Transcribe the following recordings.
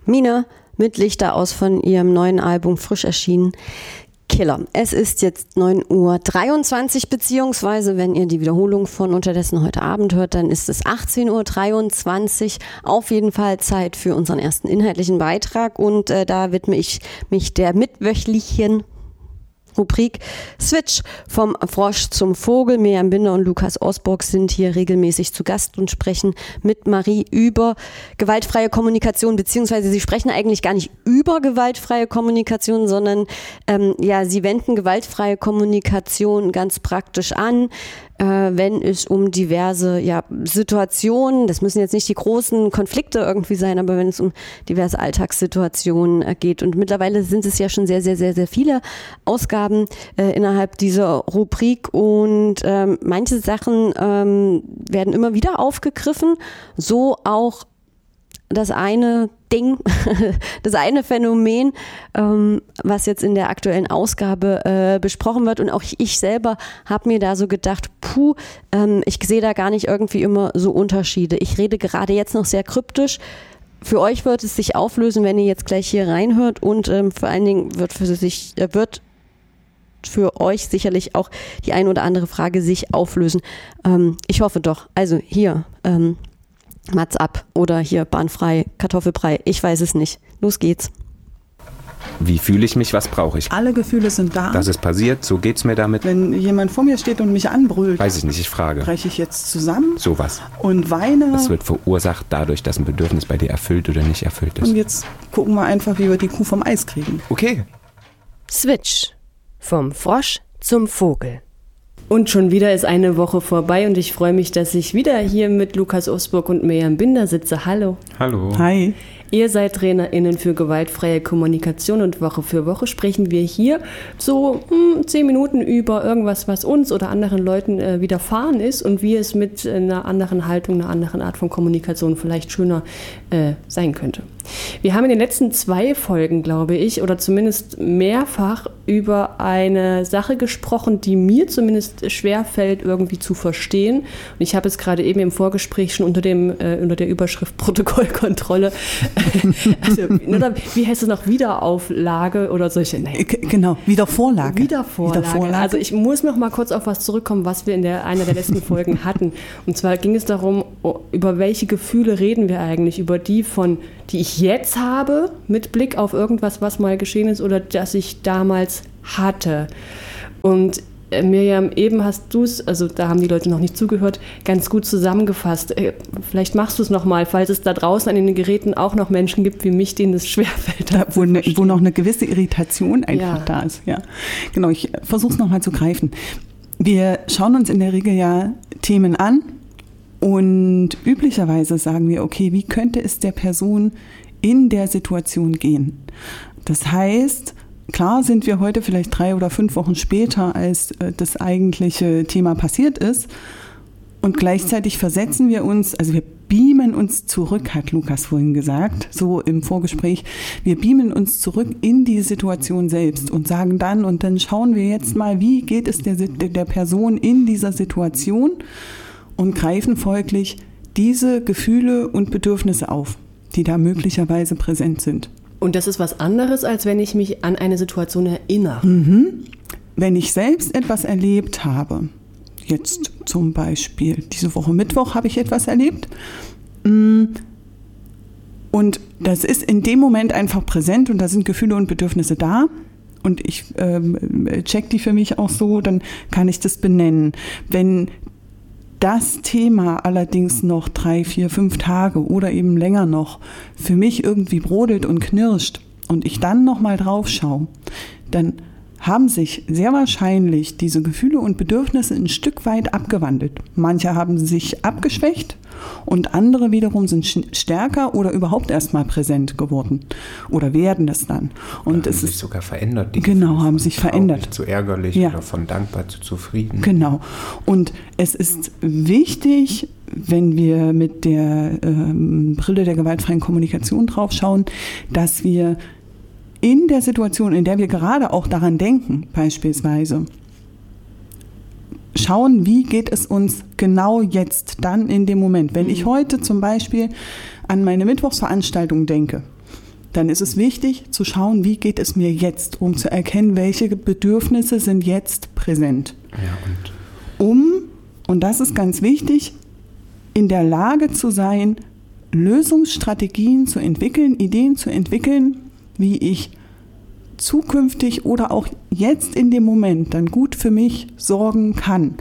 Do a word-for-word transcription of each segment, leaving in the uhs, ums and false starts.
Mina mit Lichter aus von ihrem neuen Album frisch erschienen. Killer. Es ist jetzt neun Uhr dreiundzwanzig, beziehungsweise wenn ihr die Wiederholung von unterdessen heute Abend hört, dann ist es achtzehn Uhr dreiundzwanzig. Auf jeden Fall Zeit für unseren ersten inhaltlichen Beitrag und äh, da widme ich mich der mitwöchlichen Rubrik Switch vom Frosch zum Vogel. Miriam Binder und Lukas Osborg sind hier regelmäßig zu Gast und sprechen mit Marie über gewaltfreie Kommunikation, beziehungsweise sie sprechen eigentlich gar nicht über gewaltfreie Kommunikation, sondern ähm, ja, sie wenden gewaltfreie Kommunikation ganz praktisch an, äh, wenn es um diverse ja, Situationen, das müssen jetzt nicht die großen Konflikte irgendwie sein, aber wenn es um diverse Alltagssituationen äh, geht. Und mittlerweile sind es ja schon sehr, sehr, sehr, sehr viele Ausgaben äh, innerhalb dieser Rubrik und ähm, manche Sachen ähm, werden immer wieder aufgegriffen, so auch das eine Ding, das eine Phänomen, ähm, was jetzt in der aktuellen Ausgabe äh, besprochen wird. Und auch ich selber habe mir da so gedacht, puh, ähm, ich sehe da gar nicht irgendwie immer so Unterschiede. Ich rede gerade jetzt noch sehr kryptisch. Für euch wird es sich auflösen, wenn ihr jetzt gleich hier reinhört und ähm, vor allen Dingen wird für sich, äh, wird für euch sicherlich auch die ein oder andere Frage sich auflösen. Ähm, ich hoffe doch. Also hier, ähm, Mats ab oder hier bahnfrei, Kartoffelbrei, ich weiß es nicht. Los geht's. Wie fühle ich mich, was brauche ich? Alle Gefühle sind da. Das ist passiert, so geht's mir damit. Wenn jemand vor mir steht und mich anbrüllt, weiß ich nicht, ich frage. breche ich jetzt zusammen? Sowas. Und weine? Es wird verursacht dadurch, dass ein Bedürfnis bei dir erfüllt oder nicht erfüllt ist. Und jetzt gucken wir einfach, wie wir die Kuh vom Eis kriegen. Okay. Switch. Vom Frosch zum Vogel. Und schon wieder ist eine Woche vorbei und ich freue mich, dass ich wieder hier mit Lukas Osborg und Miriam Binder sitze. Hallo. Hallo. Hi. Ihr seid TrainerInnen für gewaltfreie Kommunikation und Woche für Woche sprechen wir hier so hm, zehn Minuten über irgendwas, was uns oder anderen Leuten äh, widerfahren ist und wie es mit einer anderen Haltung, einer anderen Art von Kommunikation vielleicht schöner äh, sein könnte. Wir haben in den letzten zwei Folgen, glaube ich, oder zumindest mehrfach über eine Sache gesprochen, die mir zumindest schwerfällt, irgendwie zu verstehen. Und ich habe es gerade eben im Vorgespräch schon unter, dem, äh, unter der Überschrift Protokollkontrolle, also, oder wie heißt es noch, Wiederauflage oder solche? Nein. Genau, Wiedervorlage. Wiedervorlage. Wiedervorlage. Also ich muss noch mal kurz auf was zurückkommen, was wir in der, einer der letzten Folgen hatten. Und zwar ging es darum, über welche Gefühle reden wir eigentlich? Über die von, die ich jetzt habe, mit Blick auf irgendwas, was mal geschehen ist oder das ich damals hatte. Und äh, Miriam, eben hast du es, also da haben die Leute noch nicht zugehört, ganz gut zusammengefasst. Äh, vielleicht machst du es nochmal, falls es da draußen an den Geräten auch noch Menschen gibt wie mich, denen es schwerfällt. Da, wo, ne, wo noch eine gewisse Irritation einfach ja. da ist. Ja. Genau, ich versuche es nochmal zu greifen. Wir schauen uns in der Regel ja Themen an und üblicherweise sagen wir, okay, wie könnte es der Person in der Situation gehen? Das heißt, klar sind wir heute vielleicht drei oder fünf Wochen später, als äh, das eigentliche Thema passiert ist. Und gleichzeitig versetzen wir uns, also wir beamen uns zurück, hat Lukas vorhin gesagt, so im Vorgespräch. Wir beamen uns zurück in die Situation selbst und sagen dann, und dann schauen wir jetzt mal, wie geht es der, der Person in dieser Situation und greifen folglich diese Gefühle und Bedürfnisse auf, die da möglicherweise präsent sind. Und das ist was anderes, als wenn ich mich an eine Situation erinnere. Mhm. Wenn ich selbst etwas erlebt habe, jetzt zum Beispiel diese Woche Mittwoch habe ich etwas erlebt und das ist in dem Moment einfach präsent und da sind Gefühle und Bedürfnisse da und ich ähm, check die für mich auch so, dann kann ich das benennen. Wenn das Thema allerdings noch drei, vier, fünf Tage oder eben länger noch für mich irgendwie brodelt und knirscht und ich dann nochmal drauf schaue, dann haben sich sehr wahrscheinlich diese Gefühle und Bedürfnisse ein Stück weit abgewandelt. Manche haben sich abgeschwächt und andere wiederum sind stärker oder überhaupt erstmal präsent geworden oder werden es dann. Und oder es haben sich ist sogar verändert. Die genau, Gefühle haben sich verändert. Zu ärgerlich ja. oder von dankbar zu zufrieden. Genau. Und es ist wichtig, wenn wir mit der ähm, Brille der gewaltfreien Kommunikation drauf schauen, dass wir in der Situation, in der wir gerade auch daran denken, beispielsweise, schauen, wie geht es uns genau jetzt, dann in dem Moment. Wenn ich heute zum Beispiel an meine Mittwochsveranstaltung denke, dann ist es wichtig zu schauen, wie geht es mir jetzt, um zu erkennen, welche Bedürfnisse sind jetzt präsent. Ja, und Um, und das ist ganz wichtig, in der Lage zu sein, Lösungsstrategien zu entwickeln, Ideen zu entwickeln, wie ich zukünftig oder auch jetzt in dem Moment dann gut für mich sorgen kann.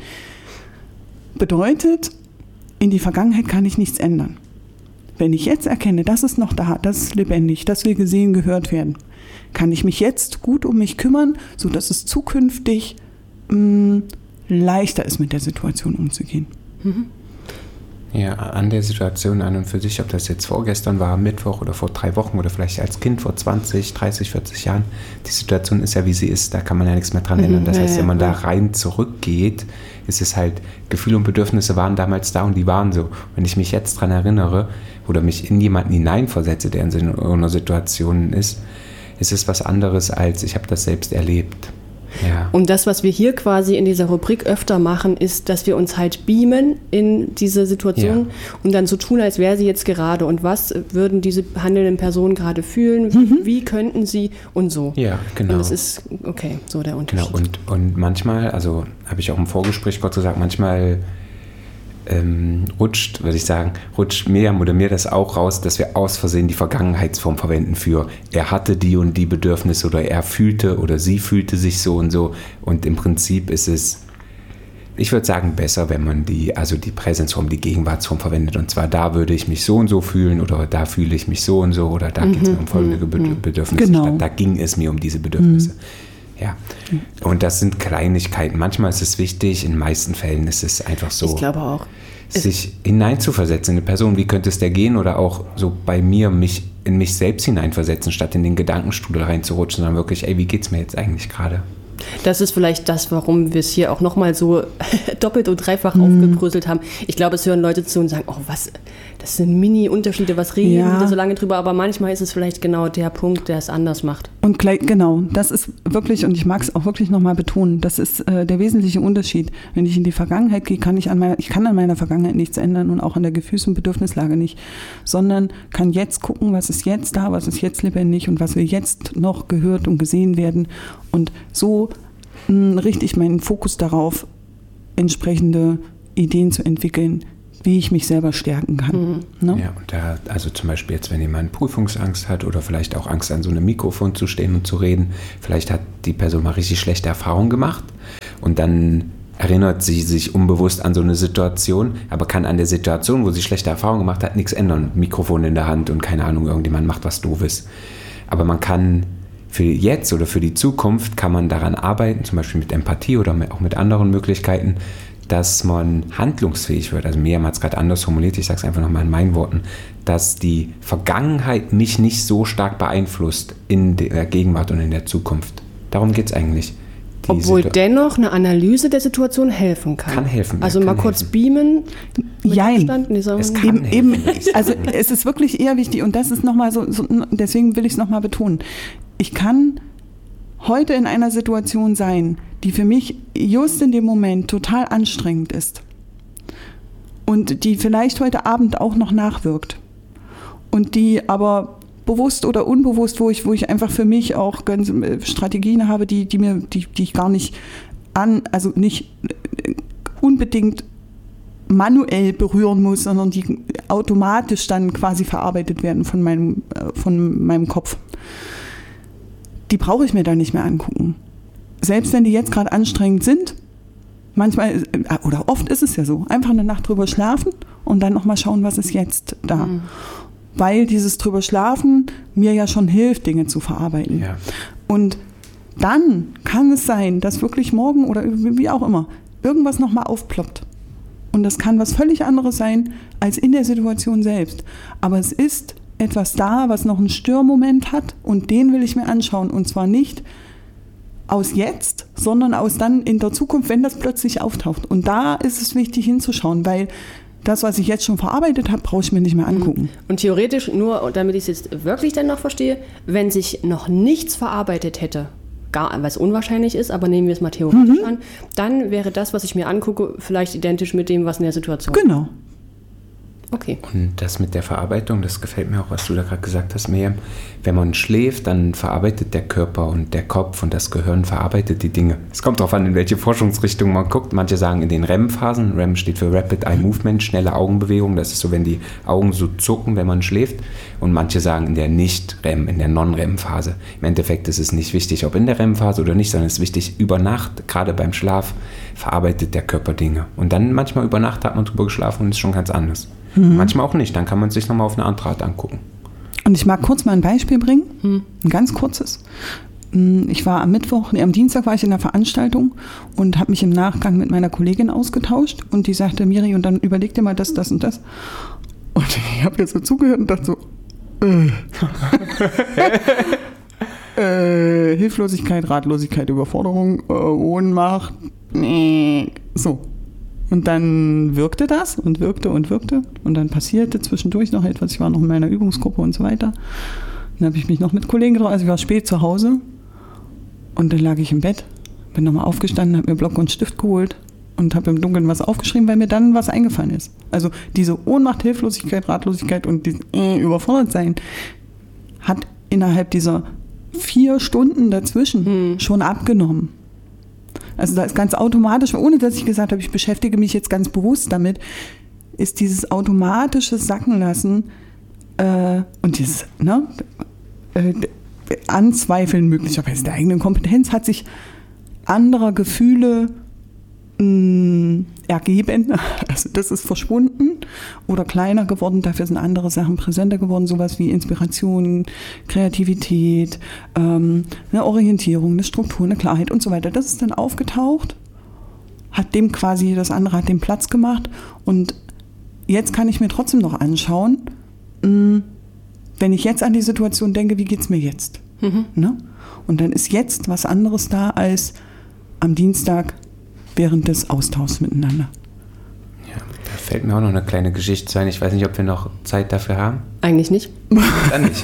Bedeutet, in die Vergangenheit kann ich nichts ändern. Wenn ich jetzt erkenne, das ist noch da, das ist lebendig, das will gesehen, gehört werden, kann ich mich jetzt gut um mich kümmern, sodass es zukünftig mh, leichter ist, mit der Situation umzugehen. Mhm. Ja, an der Situation an und für sich, ob das jetzt vorgestern war, Mittwoch oder vor drei Wochen oder vielleicht als Kind vor zwanzig, dreißig, vierzig Jahren, die Situation ist ja, wie sie ist, da kann man ja nichts mehr dran ändern. Das heißt, wenn man da rein zurückgeht, ist es halt, Gefühle und Bedürfnisse waren damals da und die waren so. Wenn ich mich jetzt dran erinnere oder mich in jemanden hineinversetze, der in so einer Situation ist, ist es was anderes als, ich habe das selbst erlebt. Ja. Und das, was wir hier quasi in dieser Rubrik öfter machen, ist, dass wir uns halt beamen in diese Situation Ja. und dann so tun, als wäre sie jetzt gerade. Und was würden diese handelnden Personen gerade fühlen? Mhm. Wie könnten sie und so? Ja, genau. Und das ist, okay, so der Unterschied. Genau, und, und manchmal, also habe ich auch im Vorgespräch kurz gesagt, manchmal ähm, rutscht, würde ich sagen, rutscht Miriam oder mir das auch raus, dass wir aus Versehen die Vergangenheitsform verwenden für er hatte die und die Bedürfnisse oder er fühlte oder sie fühlte sich so und so. Und im Prinzip ist es, ich würde sagen, besser, wenn man die, also die Präsenzform, die Gegenwartsform verwendet. Und zwar da würde ich mich so und so fühlen oder da fühle ich mich so und so oder da geht es mir um folgende Bed- Bedürfnisse. Genau. Statt da ging es mir um diese Bedürfnisse. Ja, und das sind Kleinigkeiten. Manchmal ist es wichtig, in den meisten Fällen ist es einfach so, Ich glaube auch. sich hineinzuversetzen in eine Person. Wie könnte es der gehen? Oder auch so bei mir, mich in mich selbst hineinversetzen, statt in den Gedankenstrudel reinzurutschen, sondern wirklich, ey, wie geht's mir jetzt eigentlich gerade? Das ist vielleicht das, warum wir es hier auch nochmal so doppelt und dreifach mhm. aufgebröselt haben. Ich glaube, es hören Leute zu und sagen, oh, was, das sind Mini-Unterschiede, was reden Ja. wir da so lange drüber? Aber manchmal ist es vielleicht genau der Punkt, der es anders macht. Und gleich, genau, das ist wirklich, und ich mag es auch wirklich nochmal betonen, das ist äh, der wesentliche Unterschied. Wenn ich in die Vergangenheit gehe, kann ich an meiner, ich kann an meiner Vergangenheit nichts ändern und auch an der Gefühls- und Bedürfnislage nicht, sondern kann jetzt gucken, was ist jetzt da, was ist jetzt lebendig und was will jetzt noch gehört und gesehen werden. Und so mh, richte ich meinen Fokus darauf, entsprechende Ideen zu entwickeln, wie ich mich selber stärken kann. Mhm. Ne? Ja, und da, also zum Beispiel jetzt, wenn jemand Prüfungsangst hat oder vielleicht auch Angst, an so einem Mikrofon zu stehen und zu reden, vielleicht hat die Person mal richtig schlechte Erfahrungen gemacht und dann erinnert sie sich unbewusst an so eine Situation, aber kann an der Situation, wo sie schlechte Erfahrungen gemacht hat, nichts ändern. Mikrofon in der Hand und keine Ahnung, irgendjemand macht was Doofes. Aber man kann für jetzt oder für die Zukunft kann man daran arbeiten, zum Beispiel mit Empathie oder auch mit anderen Möglichkeiten, dass man handlungsfähig wird. Also Miriam hat es gerade anders formuliert, ich sage es einfach nochmal in meinen Worten, dass die Vergangenheit mich nicht so stark beeinflusst in der Gegenwart und in der Zukunft. Darum geht es eigentlich. Die Obwohl Situ- dennoch eine Analyse der Situation helfen kann. Kann helfen, ja, Also mal kann kurz helfen. beamen. mit Jein. Abstand, nee, sagen Es wir- kann Eben, helfen, eben, würde ich also sagen. es ist wirklich eher wichtig und das ist nochmal so, so, deswegen will ich es nochmal betonen. Ich kann heute in einer Situation sein, die für mich just in dem Moment total anstrengend ist und die vielleicht heute Abend auch noch nachwirkt und die aber bewusst oder unbewusst, wo ich, wo ich einfach für mich auch ganz äh, Strategien habe, die, die mir, die, die ich gar nicht an, also nicht äh, unbedingt manuell berühren muss, sondern die automatisch dann quasi verarbeitet werden von meinem, äh, von meinem Kopf. Die brauche ich mir dann nicht mehr angucken. Selbst wenn die jetzt gerade anstrengend sind, manchmal äh, oder oft ist es ja so, einfach eine Nacht drüber schlafen und dann nochmal schauen, was ist jetzt da. Mhm. Weil dieses drüber schlafen mir ja schon hilft, Dinge zu verarbeiten. Ja. Und dann kann es sein, dass wirklich morgen oder wie auch immer irgendwas nochmal aufploppt. Und das kann was völlig anderes sein als in der Situation selbst. Aber es ist etwas da, was noch einen Störmoment hat und den will ich mir anschauen. Und zwar nicht aus jetzt, sondern aus dann in der Zukunft, wenn das plötzlich auftaucht. Und da ist es wichtig hinzuschauen, weil das, was ich jetzt schon verarbeitet habe, brauche ich mir nicht mehr angucken. Und theoretisch, nur damit ich es jetzt wirklich dann noch verstehe, wenn sich noch nichts verarbeitet hätte, gar, was unwahrscheinlich ist, aber nehmen wir es mal theoretisch mhm. an, dann wäre das, was ich mir angucke, vielleicht identisch mit dem, was in der Situation ist. Genau. Okay. Und das mit der Verarbeitung, das gefällt mir auch, was du da gerade gesagt hast, Miriam. Wenn man schläft, dann verarbeitet der Körper und der Kopf und das Gehirn verarbeitet die Dinge. Es kommt darauf an, in welche Forschungsrichtung man guckt. Manche sagen in den R E M-Phasen. R E M steht für Rapid Eye Movement, schnelle Augenbewegung. Das ist so, wenn die Augen so zucken, wenn man schläft. Und manche sagen in der Nicht-R E M, in der Non-R E M-Phase. Im Endeffekt ist es nicht wichtig, ob in der R E M-Phase oder nicht, sondern es ist wichtig, über Nacht, gerade beim Schlaf, verarbeitet der Körper Dinge. Und dann manchmal über Nacht hat man drüber geschlafen und ist schon ganz anders. Mhm. Manchmal auch nicht, dann kann man es sich nochmal auf eine andere Art angucken. Und ich mag kurz mal ein Beispiel bringen, hm. ein ganz kurzes. Ich war am Mittwoch, nee, am Dienstag war ich in einer Veranstaltung und habe mich im Nachgang mit meiner Kollegin ausgetauscht und die sagte, Miri, und dann überleg dir mal das, das und das. Und ich habe jetzt so zugehört und dachte so, äh. äh, Hilflosigkeit, Ratlosigkeit, Überforderung, äh, Ohnmacht, nee, so. Und dann wirkte das und wirkte und wirkte und dann passierte zwischendurch noch etwas. Ich war noch in meiner Übungsgruppe und so weiter. Dann habe ich mich noch mit Kollegen getroffen, also ich war spät zu Hause und dann lag ich im Bett, bin nochmal aufgestanden, habe mir Block und Stift geholt und habe im Dunkeln was aufgeschrieben, weil mir dann was eingefallen ist. Also diese Ohnmacht, Hilflosigkeit, Ratlosigkeit und dieses äh, Überfordertsein hat innerhalb dieser vier Stunden dazwischen hm. schon abgenommen. Also da ist ganz automatisch, ohne dass ich gesagt habe, ich beschäftige mich jetzt ganz bewusst damit, ist dieses automatische Sackenlassen äh, und dieses ne, äh, Anzweifeln möglicherweise der eigenen Kompetenz hat sich anderer Gefühle mh, ergeben. Also das ist verschwunden oder kleiner geworden, dafür sind andere Sachen präsenter geworden, sowas wie Inspiration, Kreativität, ähm, eine Orientierung, eine Struktur, eine Klarheit und so weiter. Das ist dann aufgetaucht, hat dem quasi, das andere hat dem Platz gemacht und jetzt kann ich mir trotzdem noch anschauen, mh, wenn ich jetzt an die Situation denke, wie geht's mir jetzt? Mhm. Ne? Und dann ist jetzt was anderes da als am Dienstag während des Austauschs miteinander. Ja, da fällt mir auch noch eine kleine Geschichte ein. Ich weiß nicht, ob wir noch Zeit dafür haben. Eigentlich nicht. Dann nicht.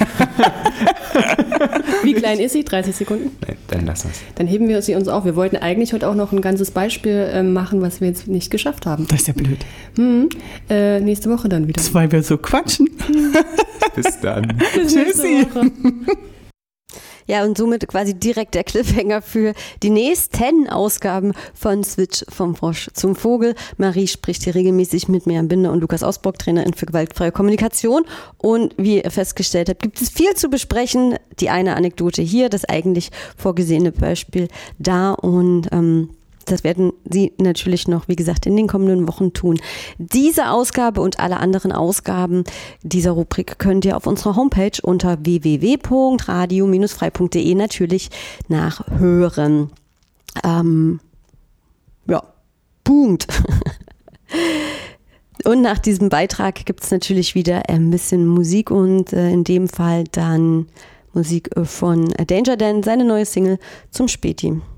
Wie klein ist sie? dreißig Sekunden? Nein, dann lassen wir es. Dann heben wir sie uns auf. Wir wollten eigentlich heute auch noch ein ganzes Beispiel äh, machen, was wir jetzt nicht geschafft haben. Das ist ja blöd. Hm. Äh, nächste Woche dann wieder. Das, weil wir so quatschen. Bis dann. Bis Tschüssi. Ja, und somit quasi direkt der Cliffhanger für die nächsten Ausgaben von Switch vom Frosch zum Vogel. Marie spricht hier regelmäßig mit Miriam Binder und Lukas Ausburg, Trainerin für gewaltfreie Kommunikation. Und wie ihr festgestellt habt, gibt es viel zu besprechen. Die eine Anekdote hier, das eigentlich vorgesehene Beispiel da und ähm, das werden Sie natürlich noch, wie gesagt, in den kommenden Wochen tun. Diese Ausgabe und alle anderen Ausgaben dieser Rubrik könnt ihr auf unserer Homepage unter w w w punkt radio Bindestrich frei punkt de natürlich nachhören. Ähm, ja, Punkt. Und nach diesem Beitrag gibt es natürlich wieder ein bisschen Musik und äh, in dem Fall dann Musik von Danger Dan, seine neue Single zum Späti.